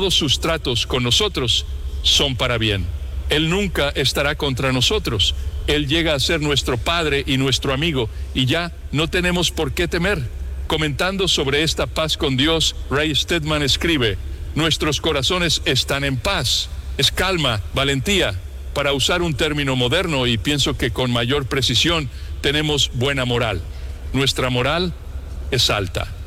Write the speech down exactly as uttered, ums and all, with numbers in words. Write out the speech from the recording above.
todos sus tratos con nosotros son para bien. Él nunca estará contra nosotros. Él llega a ser nuestro Padre y nuestro amigo, y ya no tenemos por qué temer. Comentando sobre esta paz con Dios, Ray Stedman escribe: nuestros corazones están en paz. Es calma, valentía. Para usar un término moderno, y pienso que con mayor precisión, tenemos buena moral. Nuestra moral es alta.